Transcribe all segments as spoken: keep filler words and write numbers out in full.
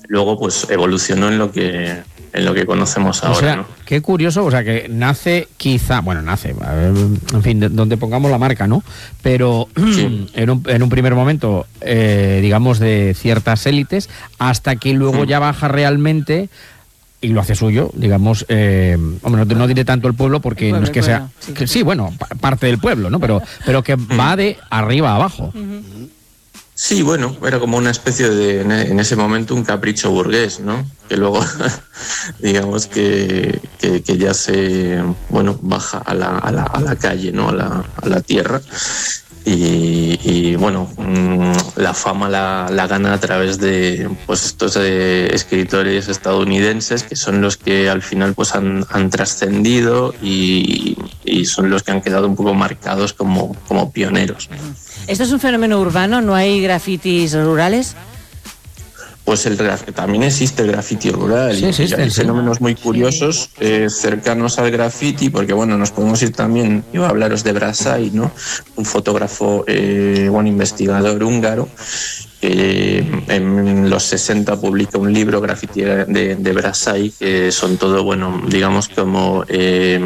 luego pues evolucionó en lo que en lo que conocemos ahora. O sea, ¿no? Qué curioso, o sea, que nace quizá, bueno, nace, en fin, de, donde pongamos la marca, ¿no? Pero sí. en, un, en un primer momento, eh, digamos, de ciertas élites, hasta que luego sí. ya baja realmente y lo hace suyo, digamos, eh, hombre, no, no diré tanto el pueblo porque el pueblo, no es que sea, sí, que, sí, bueno, parte del pueblo, ¿no? Pero, pero que va de arriba a abajo. Uh-huh. Sí, bueno, era como una especie de, en ese momento, un capricho burgués, ¿no? Que luego, digamos que, que, que ya se, bueno, baja a la, a la, a la calle, ¿no? A la, a la tierra. Y, y bueno, la fama la, la gana a través de pues estos eh, escritores estadounidenses que son los que al final pues han, han trascendido y, y son los que han quedado un poco marcados como, como pioneros. ¿Esto es un fenómeno urbano? ¿No hay grafitis rurales? Pues el también existe el graffiti rural sí, y existe, hay sí. fenómenos muy curiosos eh, cercanos al graffiti, porque bueno, nos podemos ir también, iba a hablaros de Brassai, ¿no? Un fotógrafo, eh, bueno, investigador húngaro, que en los sesenta publica un libro, Graffiti de, de Brassai, que son todo, bueno, digamos como eh,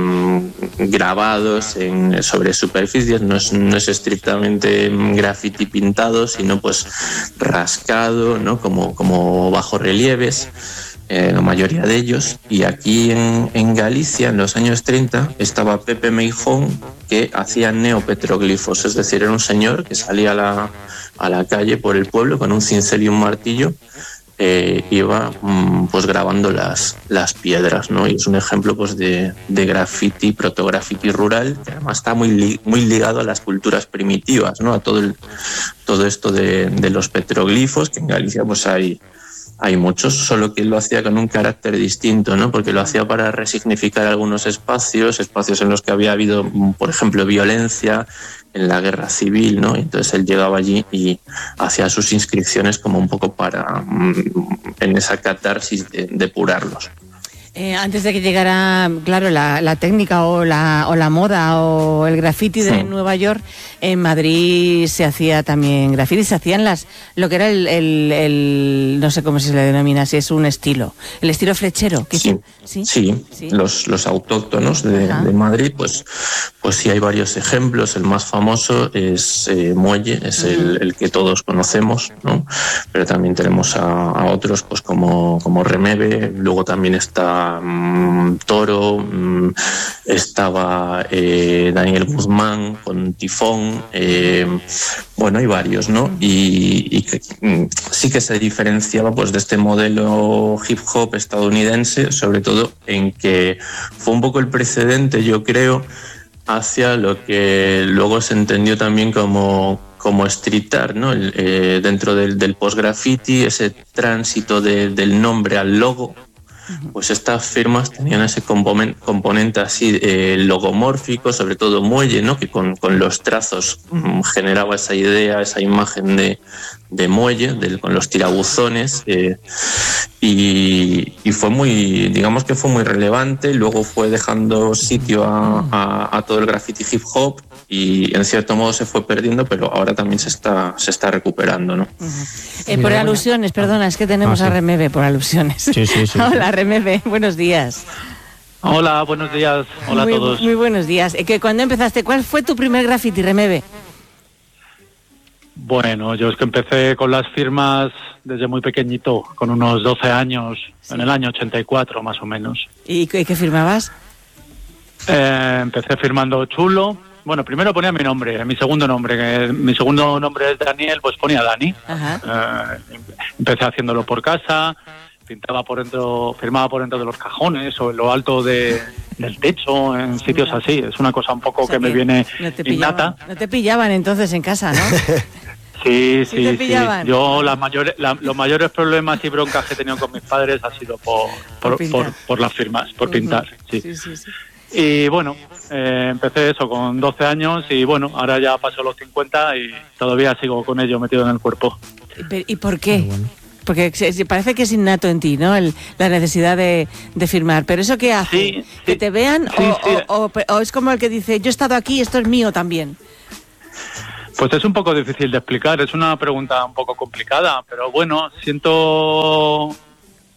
grabados en, sobre superficies, no es, no es estrictamente graffiti pintado, sino pues rascado, ¿no? Como, como bajo relieves. Eh, la mayoría de ellos, y aquí en, en Galicia en los años treinta estaba Pepe Meijón, que hacía neopetroglifos, es decir, era un señor que salía a la, a la calle por el pueblo con un cincel y un martillo, eh, iba mm, pues grabando las, las piedras, ¿no? Y es un ejemplo pues de, de graffiti, protograffiti rural, que además está muy, li, muy ligado a las culturas primitivas, ¿no? A todo, el, todo esto de, de los petroglifos, que en Galicia pues hay Hay muchos, solo que él lo hacía con un carácter distinto, ¿no? Porque lo hacía para resignificar algunos espacios, espacios en los que había habido, por ejemplo, violencia en la guerra civil, ¿no? Entonces él llegaba allí y hacía sus inscripciones como un poco para, en esa catarsis, de depurarlos. Eh, antes de que llegara, claro, la, la técnica o la, o la moda o el graffiti de sí. Nueva York, en Madrid se hacía también graffiti, se hacían las, lo que era el, el, el no sé cómo se le denomina, si es un estilo, el estilo flechero. ¿Qué sí, sí, sí, sí. Los, los autóctonos de, de Madrid, pues, pues sí hay varios ejemplos. El más famoso es eh, Muelle, es uh-huh. el, el que todos conocemos, ¿no? Pero también tenemos a, a otros, pues como, como Remebe, luego también está Um, Toro, um, estaba eh, Daniel Guzmán con Tifón, eh, bueno, hay varios, ¿no? Y, y que, um, sí que se diferenciaba pues de este modelo hip hop estadounidense, sobre todo en que fue un poco el precedente, yo creo, hacia lo que luego se entendió también como como street art, ¿no? El, eh, dentro del, del post-graffiti, ese tránsito de, del nombre al logo. Pues estas firmas tenían ese componente así eh, logomórfico, sobre todo Muelle, ¿no? Que con, con los trazos mmm, generaba esa idea, esa imagen de, de muelle, de, con los tirabuzones, eh, y, y fue muy, digamos que fue muy relevante. Luego fue dejando sitio a, a, a todo el graffiti hip hop y en cierto modo se fue perdiendo, pero ahora también se está, se está recuperando, ¿no? Uh-huh. Eh, por alusiones, perdona, es que tenemos ah, sí. a Remebe por alusiones. Sí, sí, sí. Hola, Remebe, buenos días. Hola, buenos días. Hola muy, a todos. Muy buenos días. Eh, que cuando empezaste, ¿cuál fue tu primer graffiti, Remebe? Bueno, yo es que empecé con las firmas desde muy pequeñito, con unos doce años, sí. En el año ochenta y cuatro más o menos. ¿Y qué, qué firmabas? Eh, empecé firmando Chulo. Bueno, primero ponía mi nombre, mi segundo nombre, que mi segundo nombre es Daniel, pues ponía Dani. Ajá. Eh, empecé haciéndolo por casa, pintaba por dentro, firmaba por dentro de los cajones o en lo alto de, del techo, en sitios así. Es una cosa un poco o sea que, que me viene no te innata. Pillaban, no te pillaban entonces en casa, ¿no? Sí, sí, sí, sí. Yo las mayores, la, los mayores problemas y broncas que he tenido con mis padres ha sido por, por, por, por, por las firmas, por uh-huh. pintar. Sí. Sí, sí, sí. Y bueno, eh, empecé eso con doce años y bueno, ahora ya paso los cincuenta y todavía sigo con ello metido en el cuerpo. ¿Y por qué? Porque parece que es innato en ti, ¿no? El, la necesidad de, de firmar. ¿Pero eso qué hace? Sí, ¿Que sí, te vean sí, o, sí. O, o, o es como el que dice, yo he estado aquí, esto es mío también? Pues es un poco difícil de explicar, es una pregunta un poco complicada, pero bueno, siento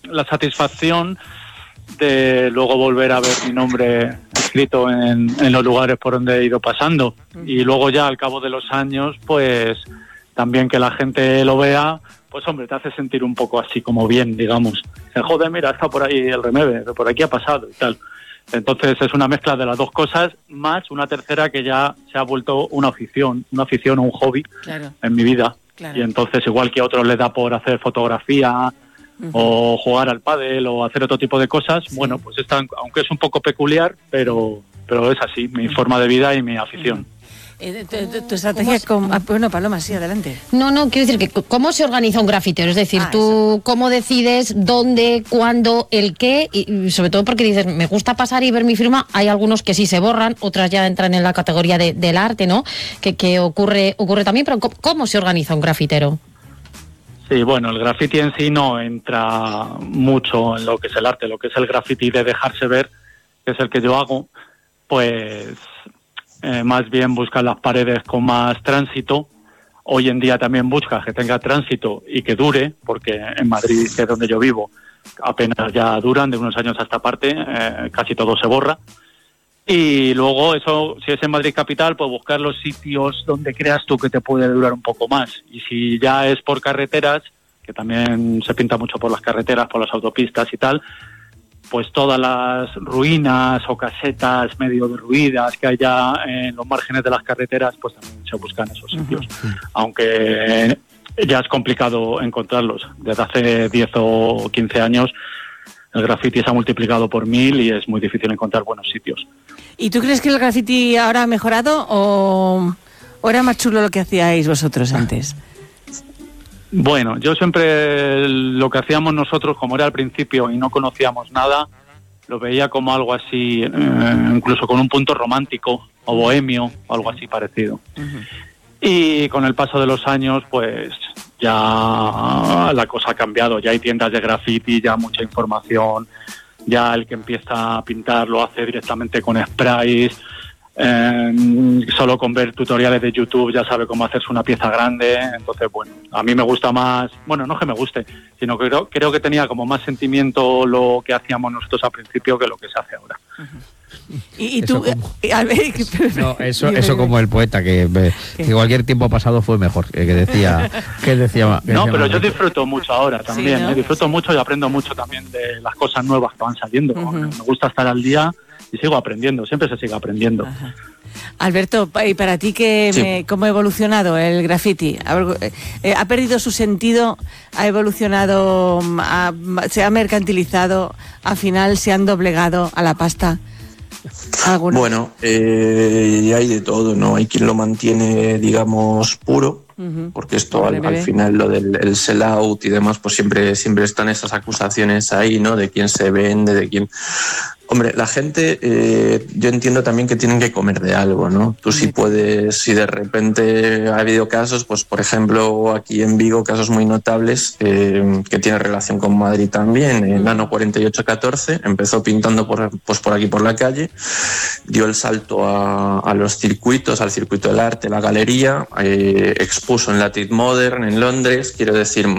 la satisfacción de luego volver a ver mi nombre escrito en, en los lugares por donde he ido pasando. Y luego ya al cabo de los años, pues también que la gente lo vea, pues hombre, te hace sentir un poco así como bien, digamos. Se joder, mira, está por ahí el Remeve, por aquí ha pasado y tal. Entonces es una mezcla de las dos cosas, más una tercera que ya se ha vuelto una afición, una afición o un hobby claro. en mi vida. Claro. Y entonces igual que a otros les da por hacer fotografía, uh-huh. o jugar al pádel o hacer otro tipo de cosas, sí. bueno, pues esta, aunque es un poco peculiar, pero, pero es así, mi uh-huh. forma de vida y mi afición. Uh-huh. Eh, tu, tu, tu estrategia con... Ah, bueno, Paloma, sí, adelante. No, no, quiero decir que cómo se organiza un grafitero, es decir, ah, tú eso. cómo decides dónde, cuándo, el qué, y sobre todo porque dices, me gusta pasar y ver mi firma, hay algunos que sí se borran, otras ya entran en la categoría de, del arte, ¿no? Que, que ocurre, ocurre también, pero ¿cómo, cómo se organiza un grafitero? Sí, bueno, el graffiti en sí no entra mucho en lo que es el arte, lo que es el graffiti de dejarse ver, que es el que yo hago, pues... Eh, más bien buscan las paredes con más tránsito. Hoy en día también busca que tenga tránsito y que dure, porque en Madrid, que es donde yo vivo, apenas ya duran, de unos años a esta parte, eh, casi todo se borra. Y luego eso, si es en Madrid capital, pues buscar los sitios donde creas tú que te puede durar un poco más. Y si ya es por carreteras, que también se pinta mucho por las carreteras, por las autopistas y tal, pues todas las ruinas o casetas medio derruidas que hay ya en los márgenes de las carreteras, pues también se buscan esos sitios. Uh-huh. Aunque ya es complicado encontrarlos. Desde hace diez o quince años el graffiti se ha multiplicado por mil y es muy difícil encontrar buenos sitios. ¿Y tú crees que el graffiti ahora ha mejorado o, o era más chulo lo que hacíais vosotros antes? Bueno, yo siempre lo que hacíamos nosotros, como era al principio y no conocíamos nada, lo veía como algo así, eh, incluso con un punto romántico o bohemio, o algo así parecido. Uh-huh. Y con el paso de los años, pues ya la cosa ha cambiado, ya hay tiendas de graffiti, ya mucha información, ya el que empieza a pintar lo hace directamente con sprays. Eh, solo con ver tutoriales de YouTube ya sabe cómo hacerse una pieza grande. Entonces, bueno, a mí me gusta más, bueno, no que me guste, sino que creo, creo que tenía como más sentimiento lo que hacíamos nosotros al principio que lo que se hace ahora. Uh-huh. Y, y tú, como, a ver, no, eso, eso como el poeta que, que cualquier tiempo pasado fue mejor, que decía, que decía. Que no, decía pero yo disfruto mucho ahora también, sí, ¿no? eh, disfruto mucho y aprendo mucho también de las cosas nuevas que van saliendo. Uh-huh. Me gusta estar al día. Y sigo aprendiendo, siempre se sigue aprendiendo. Ajá. Alberto, ¿y para ti qué, sí. me, cómo ha evolucionado el graffiti? ¿Ha, eh, ¿Ha perdido su sentido? ¿Ha evolucionado? Ha, ¿Se ha mercantilizado? ¿Al final se han doblegado a la pasta? ¿Algunos? Bueno, eh, hay de todo, ¿no? Hay quien lo mantiene, digamos, puro. Uh-huh. Porque esto al, al final lo del el sell out y demás, pues siempre, siempre están esas acusaciones ahí, ¿no? De quién se vende, de quién... Hombre, la gente, eh, yo entiendo también que tienen que comer de algo, ¿no? Tú sí puedes, si de repente ha habido casos, pues por ejemplo aquí en Vigo, casos muy notables eh, que tienen relación con Madrid también. El Nano cuarenta y ocho catorce empezó pintando por, pues por aquí por la calle, dio el salto a, a los circuitos, al circuito del arte, la galería, eh, expuso en la Tate Modern en Londres, quiero decir,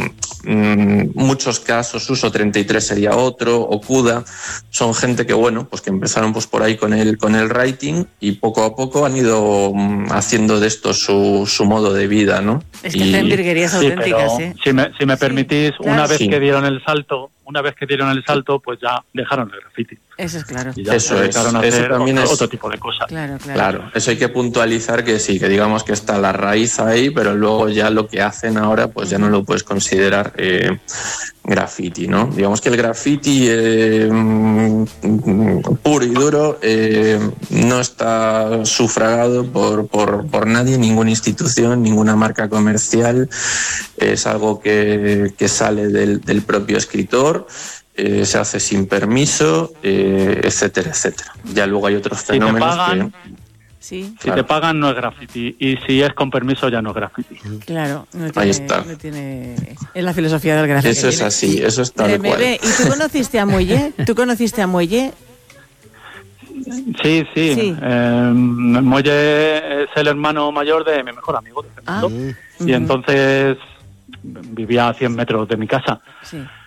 mmm, muchos casos, Uso treinta y tres sería otro, Okuda, son gente que bueno, pues que empezaron pues por ahí con el con el writing y poco a poco han ido um, haciendo de esto su, su modo de vida, ¿no? Es que hacen virguerías sí, auténticas, ¿eh? Si me, si me sí, permitís, claro. una vez sí. que dieron el salto, una vez que dieron el salto, pues ya dejaron el graffiti. Eso es claro. Y ya eso es. A hacer eso también otro, es otro tipo de cosas. Claro, claro. Claro, eso hay que puntualizar que sí, que digamos que está la raíz ahí, pero luego ya lo que hacen ahora, pues ya no lo puedes considerar eh, graffiti, ¿no? Digamos que el graffiti eh, puro y duro eh, no está sufragado por, por, por nadie, ninguna institución, ninguna marca comercial. Es algo que, que sale del, del propio escritor. Eh, se hace sin permiso, eh, etcétera, etcétera. Ya luego hay otros fenómenos si te pagan, que... Sí. Si claro. te pagan no es graffiti y si es con permiso ya no es graffiti. Claro, no tiene, ahí está. No tiene... Es la filosofía del graffiti. Eso es así, eso es tal cual. ¿Y tú conociste a Muelle? ¿Tú conociste a Muelle? Sí, sí. sí. Eh, Muelle es el hermano mayor de mi mejor amigo de Fernando. Ah. Y uh-huh. entonces vivía a cien metros de mi casa. Sí.